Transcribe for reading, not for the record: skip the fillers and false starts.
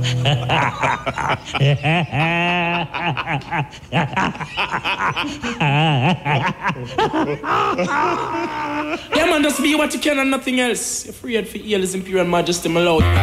Yeah, man, just be what you can and nothing else. You're free for heal His Imperial Majesty, my lord.